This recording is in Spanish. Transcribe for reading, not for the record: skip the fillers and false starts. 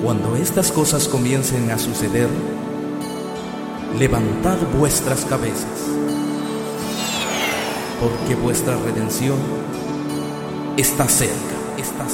Cuando estas cosas comiencen a suceder, levantad vuestras cabezas, porque vuestra redención está cerca.